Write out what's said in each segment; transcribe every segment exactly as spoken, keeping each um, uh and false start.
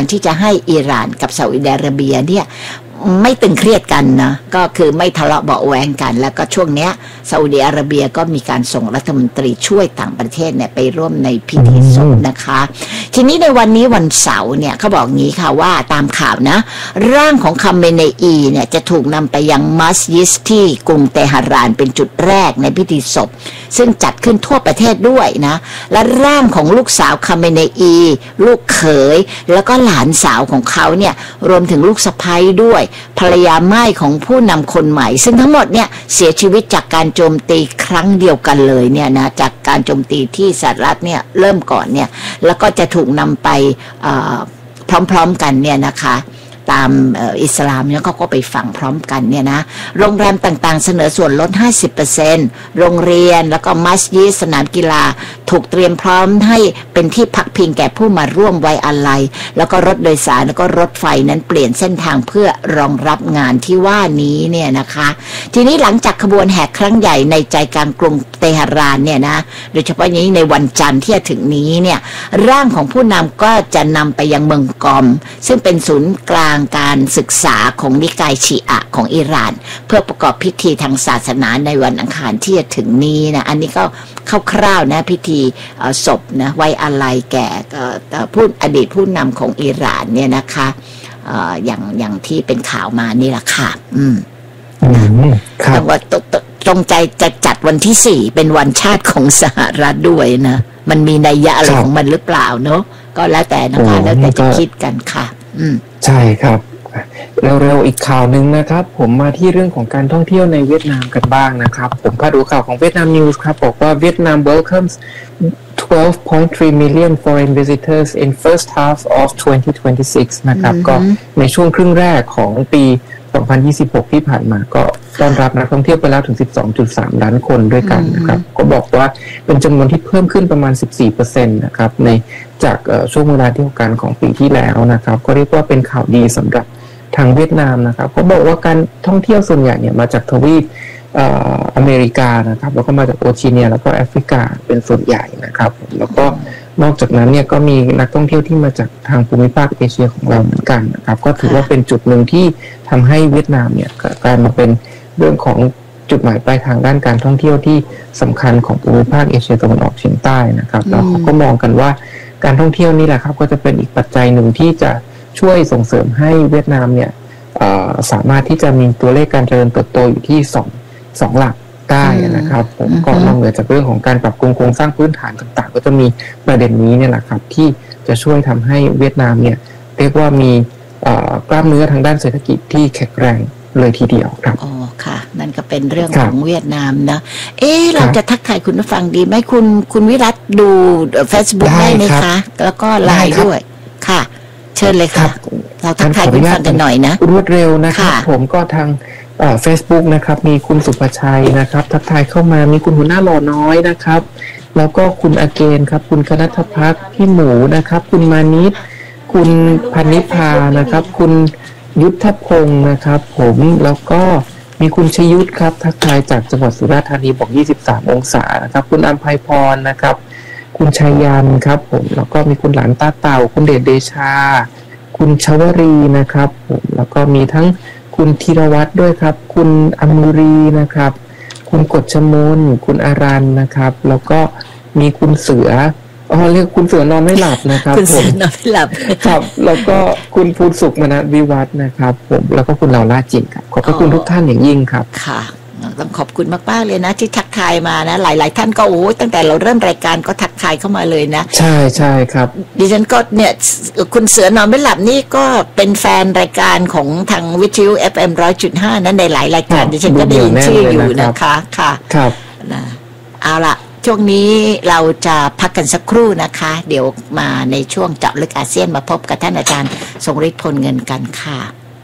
ที่จะให้อิหร่านกับซาอุดิอาระเบียเนี่ยไม่ตึงเครียดกันนะก็คือไม่ทะเลาะเบาะแวงกันแล้วก็ช่วงเนี้ยซาอุดิอาระเบียก็มีการส่งรัฐมนตรีช่วยต่างประเทศเนี่ยไปร่วมในพิธีศพนะคะทีนี้ในวันนี้วันเสาร์เนี่ยเขาบอกงี้ค่ะว่าตามข่าวนะร่างของคาเมเนอีเนี่ยจะถูกนำไปยังมัสยิดที่กรุงเตหะรานเป็นจุดแรกในพิธีศพซึ่งจัดขึ้นทั่วประเทศด้วยนะและร่างของลูกสาวคาเมเนอีลูกเขยแล้วก็หลานสาวของเขาเนี่ยรวมถึงลูกสะใภ้ด้วยภรรยาม่ายของผู้นำคนใหม่ซึ่งทั้งหมดเนี่ยเสียชีวิตจากการโจมตีครั้งเดียวกันเลยเนี่ยนะจากการโจมตีที่สหรัฐเนี่ยเริ่มก่อนเนี่ยแล้วก็จะถูกนำไปพร้อมๆกันเนี่ยนะคะตามอิสลามเนี่ยเขาก็ไปฝังพร้อมกันเนี่ยนะโรงแรมต่างๆเสนอส่วนลด ห้าสิบเปอร์เซ็นต์ โรงเรียนแล้วก็มัสยิดสนามกีฬาถูกเตรียมพร้อมให้เป็นที่พักพิงแก่ผู้มาร่วมไว้อาลัยแล้วก็รถโดยสารแล้วก็รถไฟนั้นเปลี่ยนเส้นทางเพื่อรองรับงานที่ว่านี้เนี่ยนะคะทีนี้หลังจากขบวนแห่ครั้งใหญ่ในใจกลางกรุงเตหะรานเนี่ยนะโดยเฉพาะนี้ในวันจันทร์ที่จะถึงนี้เนี่ยร่างของผู้นำก็จะนำไปยังเมืองกอมซึ่งเป็นศูนย์กลางการศึกษาของนิกายชีอะห์ของอิหร่านเพื่อประกอบพิธีทางศาสนาในวันอังคารที่จะถึงนี้นะอันนี้ก็คร่าวๆนะพิธีศพนะไว้อาลัยแก่ผู้อดีตผู้นำของอิหร่านเนี่ยนะคะอย่างอย่างที่เป็นข่าวมานี่แหละค่ะอืมแต่ว่าตรงใจจะจัดวันที่สี่เป็นวันชาติของสหรัฐด้วยนะมันมีนัยยะอะไรของมันหรือเปล่าเนาะก็แล้วแต่นะคะแล้วแต่จะคิดกันค่ะอืมใช่ครับเร็วๆอีกข่าวหนึ่งนะครับผมมาที่เรื่องของการท่องเที่ยวในเวียดนามกันบ้างนะครับผมพาดูข่าวของเวียดนามนิวส์ครับบอกว่าเวียดนาม welcomes twelve point three million foreign visitors in first half of twenty twenty-six นะครับก็ในช่วงครึ่งแรกของปีสองพันยี่สิบหกที่ผ่านมาก็ต้อนรับนักท่องเที่ยวไปแล้วถึง สิบสองจุดสาม ล้านคนด้วยกันนะครับก็บอกว่าเป็นจำนวนที่เพิ่มขึ้นประมาณ สิบสี่เปอร์เซ็นต์ นะครับในจากช่วงเวลาเดียวกันของปีที่แล้วนะครับก็เรียกว่าเป็นข่าวดีสำหรับทางเวียดนามนะครับเขาบอกว่าการท่องเที่ยวส่วนใหญ่เนี่ยมาจากทวีปอเมริกานะครับแล้วก็มาจากโอเชียเนียแล้วก็แอฟริกาเป็นส่วนใหญ่นะครับแล้วก็นอกจากนั้นเนี่ยก็มีนักท่องเที่ยวที่มาจากทางภูมิภาคเอเชียของเราเหมือนกันนะครับก็ถือว่าเป็นจุดหนึ่งที่ทำให้เวียดนามเนี่ยกลายมาเป็นเรื่องของจุดหมายปลายทางด้านการท่องเที่ยวที่สำคัญของภูมิภาคเอเชียตะวันออกเฉียงใต้นะครับแล้วเขาก็มองกันว่าการท่องเที่ยวนี่แหละครับก็จะเป็นอีกปัจจัยหนึ่งที่จะช่วยส่งเสริมให้เวียดนามเนี่ยสามารถที่จะมีตัวเลขการเจริญเติบโตอยู่ที่สองสองหลักได้นะครับผมก็นอกเหนือจากเรื่องของการปรับปรุงโครงสร้างพื้นฐานต่างๆก็จะมีประเด็นนี้เนี่ยแหละครับที่จะช่วยทำให้เวียดนามเนี่ยเรียกว่ามีกล้ามเนื้อทางด้านเศรษฐกิจที่แข็งแรงเลยทีเดียวครับอ๋อค่ะนั่นก็เป็นเรื่องของเวียดนามนะเอ๊ะเราจะทักทายคุณผู้ฟังดีไหมคุณคุณวิรัตดู Facebook ได้ไหมคะแล้วก็ไลน์ด้วยค่ะเชิญเลยค่ะเราทักทายคุณฟังกันหน่อยนะรวดเร็วนะครับผมก็ทางเฟซบุ๊กนะครับมีคุณสุภชัยนะครับทักทายเข้ามามีคุณหัวหน้าหล่อน้อยนะครับแล้วก็คุณอเกนครับคุณคณัฐพักพี่หมูนะครับคุณมานิตคุณพันิพานะครับคุณยุทธพงศ์นะครับผมแล้วก็มีคุณชยุทธครับทักทายจากจังหวัดสุราษฎร์ธานีบอกยี่สิบสามองศานะครับคุณอัมไพพรนะครับคุณชัยยันครับผมแล้วก็มีคุณหลานตาเต่าคุณเดชเดชาคุณชวรีนะครับผมแล้วก็มีทั้งคุณธีรวัตรด้วยครับคุณอมุรีนะครับคุณกฎชมนคุณอารันนะครับแล้วก็มีคุณเสืออ๋อเรียกคุณเสือนอนไม่หลับนะครับคุณเสือนอนไม่หลับครับแล้วก็คุณภูสุขมนัสวิวัฒน์นะครับผมแล้วก็คุณเหล่าล่าจิงครับขอบพระคุณทุกท่านอย่างยิ่งครับค่ะต้องขอบคุณมากๆเลยนะที่ทักทายมานะหลายๆท่านก็โอ้ตั้งแต่เราเริ่มรายการก็ทักทายเข้ามาเลยนะใช่ใช่ครับดิฉันก็เนี่ยคุณเสือนอนไม่หลับนี่ก็เป็นแฟนรายการของทางวิทยุ เอฟ เอ็ม หนึ่งร้อยจุดห้า นั้นในหลายรายการดิฉันก็ได้ยินชื่ออยู่นะคะค่ะครับนะเอาล่ะช่วงนี้เราจะพักกันสักครู่นะคะเดี๋ยวมาในช่วงเจาะลึกอาเซียนมาพบกับท่านอาจารย์ทรงฤทธิ์พลเงินกันค่ะ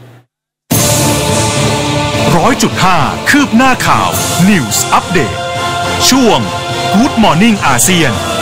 ร้อยจุดห้าคืบหน้าข่าว News Update ช่วง Good Morning อาเซียน